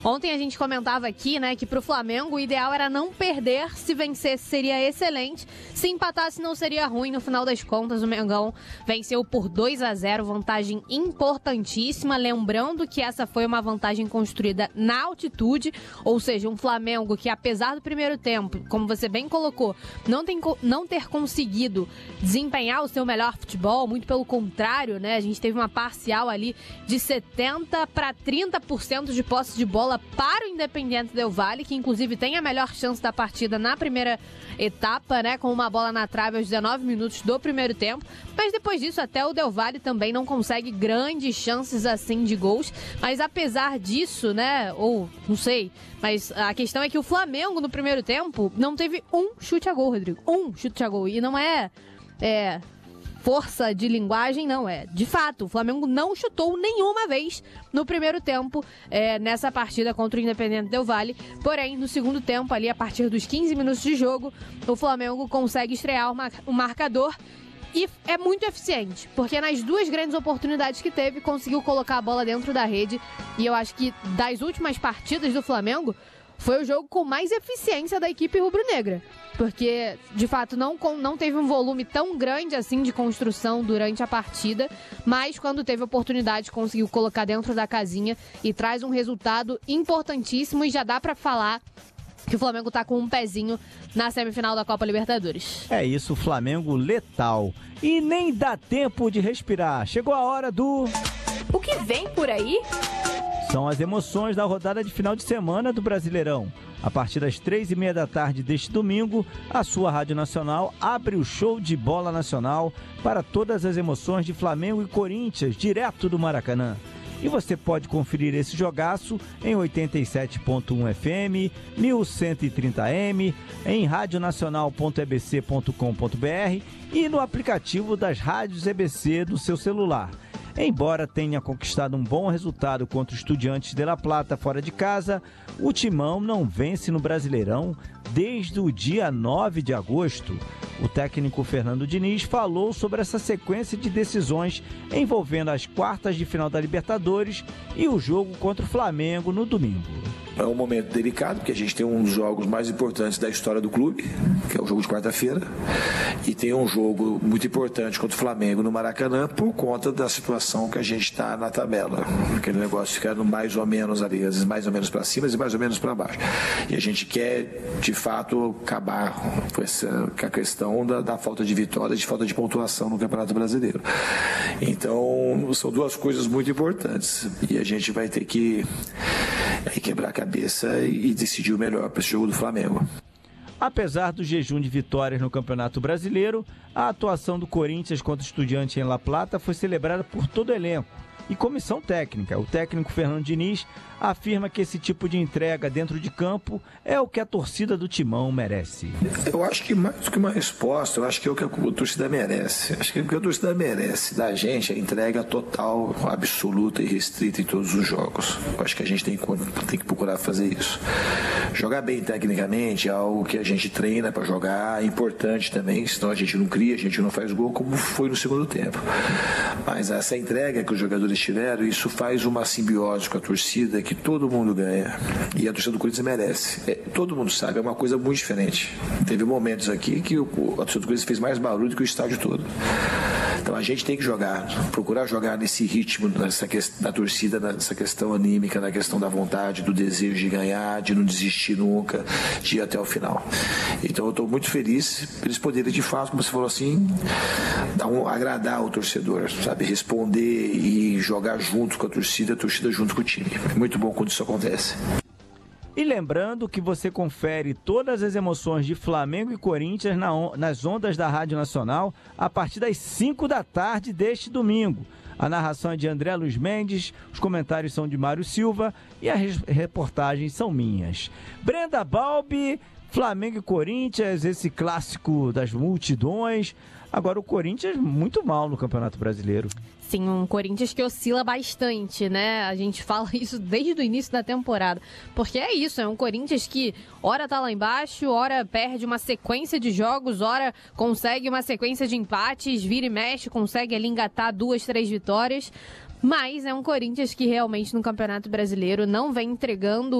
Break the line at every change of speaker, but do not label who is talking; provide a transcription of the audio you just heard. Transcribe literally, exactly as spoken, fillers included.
Ontem a gente comentava aqui, né, que pro Flamengo o ideal era não perder, se vencesse seria excelente, se empatasse não seria ruim. No final das contas, o Mengão venceu por dois a zero, vantagem importantíssima, lembrando que essa foi uma vantagem construída na altitude, ou seja, um Flamengo que, apesar do primeiro tempo, como você bem colocou, não, tem, não ter conseguido desempenhar o seu melhor futebol, muito pelo contrário, né, a gente teve uma parcial ali de setenta para trinta por cento de posse de bola para o Independiente Del Valle, que inclusive tem a melhor chance da partida na primeira etapa, né, com uma bola na trave aos dezenove minutos do primeiro tempo, mas depois disso até o Del Valle também não consegue grandes chances assim de gols, mas apesar disso, né, ou não sei, mas a questão é que o Flamengo no primeiro tempo não teve um chute a gol, Rodrigo, um chute a gol, e não é, é força de linguagem, não é. De fato, o Flamengo não chutou nenhuma vez no primeiro tempo é, nessa partida contra o Independiente Del Valle. Porém, no segundo tempo, ali a partir dos quinze minutos de jogo, o Flamengo consegue estrear o marcador e é muito eficiente, porque nas duas grandes oportunidades que teve, conseguiu colocar a bola dentro da rede. E eu acho que das últimas partidas do Flamengo, foi o jogo com mais eficiência da equipe rubro-negra. Porque, de fato, não, não teve um volume tão grande assim de construção durante a partida, mas quando teve oportunidade conseguiu colocar dentro da casinha e traz um resultado importantíssimo, e já dá pra falar que o Flamengo tá com um pezinho na semifinal da Copa Libertadores.
É isso, Flamengo letal. E nem dá tempo de respirar. Chegou a hora do...
O que vem por aí?
São as emoções da rodada de final de semana do Brasileirão. A partir das três e meia da tarde deste domingo, a sua Rádio Nacional abre o show de bola nacional para todas as emoções de Flamengo e Corinthians, direto do Maracanã. E você pode conferir esse jogaço em oitenta e sete ponto um F M, mil cento e trinta A M, em radionacional ponto e b c ponto com ponto b r e no aplicativo das rádios E B C do seu celular. Embora tenha conquistado um bom resultado contra o Estudiantes de La Plata fora de casa, o Timão não vence no Brasileirão desde o dia nove de agosto. O técnico Fernando Diniz falou sobre essa sequência de decisões envolvendo as quartas de final da Libertadores e o jogo contra o Flamengo no domingo.
É um momento delicado, porque a gente tem um dos jogos mais importantes da história do clube, que é o jogo de quarta-feira, e tem um jogo muito importante contra o Flamengo no Maracanã por conta da situação que a gente está na tabela. Aquele negócio ficando mais ou menos ali, às vezes mais ou menos para cima e mais ou menos para baixo. E a gente quer, de fato, acabar com, essa, com a questão da, da falta de vitória, de falta de pontuação no Campeonato Brasileiro. Então, são duas coisas muito importantes. E a gente vai ter que é, quebrar a cabeça e decidir o melhor para esse jogo do Flamengo.
Apesar do jejum de vitórias no Campeonato Brasileiro, a atuação do Corinthians contra o Estudiantes em La Plata foi celebrada por todo o elenco e comissão técnica. O técnico Fernando Diniz afirma que esse tipo de entrega dentro de campo é o que a torcida do Timão merece.
Eu acho que mais do que uma resposta, eu acho que é o que a torcida merece. Acho que o que a torcida merece da gente é a entrega total, absoluta e restrita em todos os jogos. Eu acho que a gente tem que, tem que procurar fazer isso. Jogar bem tecnicamente é algo que a gente treina para jogar, é importante também, senão a gente não cria, a gente não faz gol, como foi no segundo tempo. Mas essa entrega que os jogadores tiveram, isso faz uma simbiose com a torcida que todo mundo ganha. E a torcida do Corinthians merece. É, todo mundo sabe, é uma coisa muito diferente. Teve momentos aqui que o, a torcida do Corinthians fez mais barulho do que o estádio todo. Então a gente tem que jogar, procurar jogar nesse ritmo, nessa questão da torcida, nessa questão anímica, na questão da vontade, do desejo de ganhar, de não desistir nunca, de ir até o final. Então eu estou muito feliz por eles poderem, de fato, como você falou assim, dar um, agradar o torcedor, sabe? Responder e jogar junto com a torcida, a torcida junto com o time. É muito bom quando isso acontece.
E lembrando que você confere todas as emoções de Flamengo e Corinthians na on- nas ondas da Rádio Nacional a partir das cinco da tarde deste domingo. A narração é de André Luiz Mendes, os comentários são de Mário Silva e as res- reportagens são minhas. Brenda Balbi, Flamengo e Corinthians, esse clássico das multidões. Agora o Corinthians muito mal no Campeonato Brasileiro.
Sim, um Corinthians que oscila bastante, né? A gente fala isso desde o início da temporada. Porque é isso, é um Corinthians que ora tá lá embaixo, ora perde uma sequência de jogos, ora consegue uma sequência de empates, vira e mexe, consegue ali engatar duas, três vitórias. Mas é um Corinthians que realmente no Campeonato Brasileiro não vem entregando